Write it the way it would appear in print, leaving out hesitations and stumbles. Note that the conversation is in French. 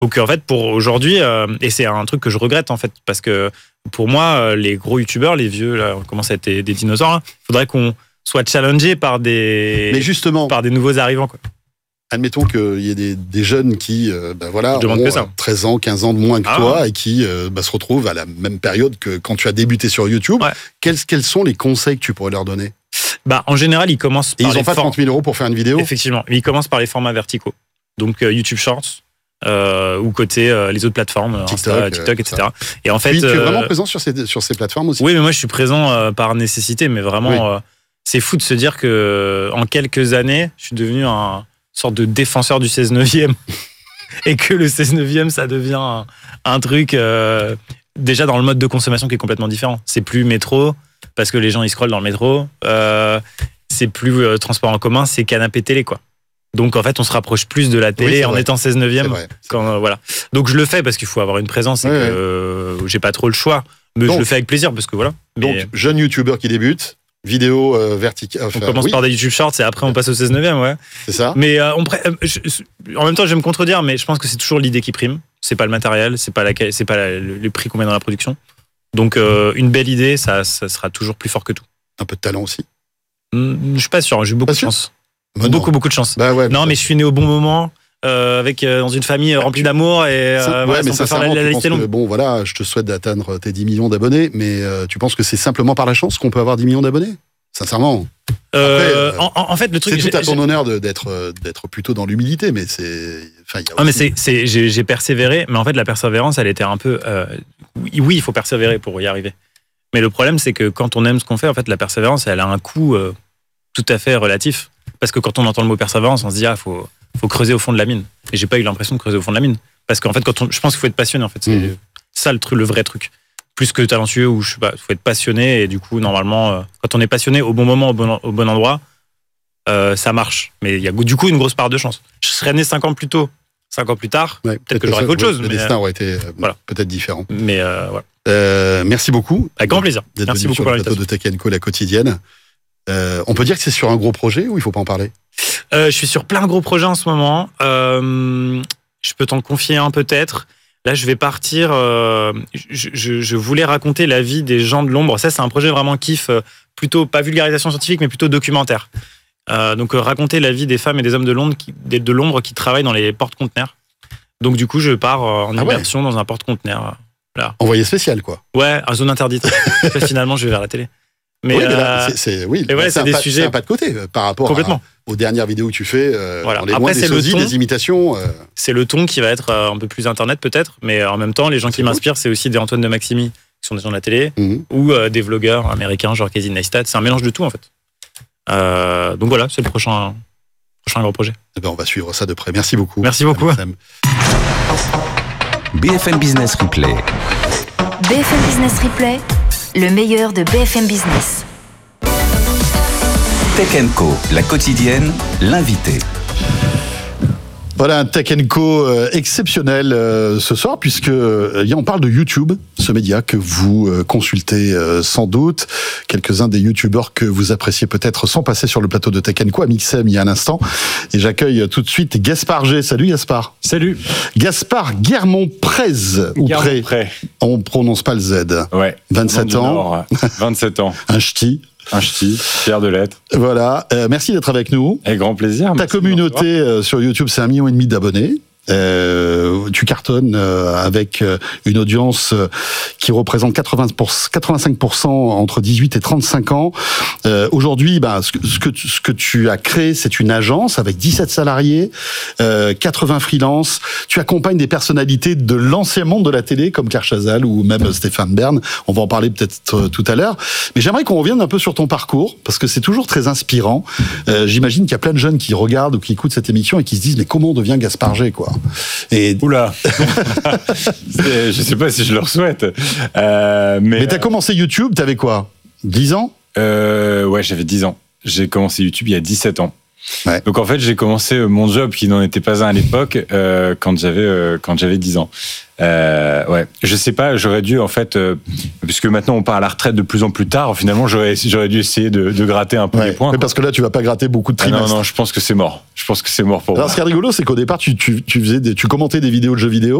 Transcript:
Donc en fait, pour aujourd'hui, et c'est un truc que je regrette en fait, parce que pour moi, les gros youtubeurs, les vieux, là, on commence à être des dinosaures, il faudrait qu'on soit challengé par Mais justement, par des nouveaux arrivants, quoi. admettons qu'il y ait des jeunes qui demande ont que ça. 13 ans, 15 ans de moins que toi et qui se retrouvent à la même période que quand tu as débuté sur YouTube. Ouais. Quels sont les conseils que tu pourrais leur donner? En général, ils commencent Et par ils n'ont pas 30 000 € pour faire une vidéo? Effectivement, ils commencent par les formats verticaux. Donc YouTube Shorts, ou côté les autres plateformes, TikTok, etc. Et en fait, tu es vraiment présent sur ces plateformes aussi? Oui, mais moi je suis présent par nécessité, mais vraiment, c'est fou de se dire que en quelques années, je suis devenu un sorte de défenseur du 16/9e et que le 16/9e, ça devient un truc déjà dans le mode de consommation qui est complètement différent. C'est plus métro parce que les gens ils scrollent dans le métro. C'est plus transport en commun, c'est canapé télé, quoi. Donc en fait, on se rapproche plus de la télé en étant 16/9e. Voilà. Donc je le fais parce qu'il faut avoir une présence et que j'ai pas trop le choix. Mais je le fais avec plaisir parce que voilà. Donc jeune youtubeur qui débute, vidéo verticale. On commence par des YouTube Shorts et après on passe au 16/9e, ouais. C'est ça. Mais en même temps, je vais me contredire, mais je pense que c'est toujours l'idée qui prime. C'est pas le matériel, c'est pas le prix qu'on met dans la production. Donc une belle idée, ça sera toujours plus fort que tout. Un peu de talent aussi. Je suis pas sûr, j'ai eu beaucoup de chance. Beaucoup de chance. Non, mais je suis né au bon moment, dans une famille remplie d'amour et mais ça faire la liste est longue. Bon, voilà, je te souhaite d'atteindre tes 10 millions d'abonnés, mais tu penses que c'est simplement par la chance qu'on peut avoir 10 millions d'abonnés? Sincèrement. Après, en fait, le truc, c'est tout à ton honneur d'être plutôt dans l'humilité, mais j'ai persévéré, mais en fait, la persévérance, elle était un peu. Oui, il faut persévérer pour y arriver. Mais le problème, c'est que quand on aime ce qu'on fait, en fait, la persévérance, elle a un coût tout à fait relatif. Parce que quand on entend le mot persévérance, on se dit faut creuser au fond de la mine. Et j'ai pas eu l'impression de creuser au fond de la mine. Parce qu'en fait, je pense qu'il faut être passionné. En fait, c'est ça le vrai truc. Plus que talentueux, ou je sais pas, faut être passionné. Et du coup, normalement, quand on est passionné au bon moment, au bon endroit, ça marche. Mais il y a du coup une grosse part de chance. Je serais né 5 ans plus tôt, 5 ans plus tard, peut-être que j'aurais fait autre chose. Le destin aurait été peut-être différent. Mais voilà. Merci beaucoup. Avec grand plaisir. Merci beaucoup pour l'invitation. Sur le plateau de Tech & Co, la quotidienne. On peut dire que c'est sur un gros projet ou il faut pas en parler? Je suis sur plein de gros projets en ce moment. Je peux t'en confier un peut-être. Là, je vais partir. Je voulais raconter la vie des gens de l'ombre. Ça, c'est un projet vraiment kiff, plutôt pas vulgarisation scientifique, mais plutôt documentaire. Donc raconter la vie des femmes et des hommes de l'ombre qui travaillent dans les porte-conteneurs. Donc du coup, je pars en immersion dans un porte-conteneur. Là. Envoyé spécial, quoi. Ouais, à zone interdite. Après, finalement, je vais vers la télé. Mais c'est des sujets. C'est un pas de côté par rapport aux dernières vidéos que tu fais. Voilà. Les après, c'est le ton, des imitations. C'est le ton qui va être un peu plus internet peut-être, mais en même temps, les gens qui m'inspirent, c'est aussi des Antoine de Maximi, qui sont des gens de la télé, ou des vlogueurs américains, genre Casey Neistat. C'est un mélange de tout en fait. Donc voilà, c'est le prochain gros projet. On va suivre ça de près. Merci beaucoup. Merci beaucoup. BFM Business Replay. BFM Business Replay, le meilleur de BFM Business. Tech & Co, la quotidienne, l'invité. Voilà un Tech & Co exceptionnel ce soir, puisque on parle de YouTube, ce média que vous consultez sans doute. Quelques-uns des YouTubeurs que vous appréciez peut-être sont passés sur le plateau de Tech & Co à Mixem il y a un instant. Et j'accueille tout de suite Gaspard G. Salut Gaspard. Salut. Gaspard Guermont-Prez, ou Pré. On prononce pas le Z. Ouais. 27 ans. 27 ans. Un ch'ti. Un ch'ti, fier de l'être. Voilà, merci d'être avec nous. Avec grand plaisir. Ta communauté sur YouTube, c'est 1,5 million d'abonnés. Tu cartonnes avec une audience qui représente 85% entre 18 et 35 ans. Aujourd'hui, ce que tu as créé, c'est une agence avec 17 salariés, 80 freelances. Tu accompagnes des personnalités de l'ancien monde de la télé, comme Claire Chazal ou même Stéphane Bern. On va en parler peut-être tout à l'heure. Mais j'aimerais qu'on revienne un peu sur ton parcours, parce que c'est toujours très inspirant. J'imagine qu'il y a plein de jeunes qui regardent ou qui écoutent cette émission et qui se disent, mais comment on devient Gaspard G, quoi? Oula. Je sais pas si je leur souhaite. Mais t'as commencé YouTube, t'avais quoi? 10 ans? Ouais, j'avais 10 ans. J'ai commencé YouTube il y a 17 ans. Ouais. Donc en fait, j'ai commencé mon job qui n'en était pas un à l'époque quand j'avais 10 ans. Ouais, je sais pas, j'aurais dû en fait, puisque maintenant on part à la retraite de plus en plus tard, finalement j'aurais dû essayer de gratter un peu les points. Mais parce que là, tu vas pas gratter beaucoup de trimestres. Non, je pense que c'est mort. Je pense que c'est mort pour Alors, moi. ce qui est rigolo, c'est qu'au départ, tu commentais des vidéos de jeux vidéo.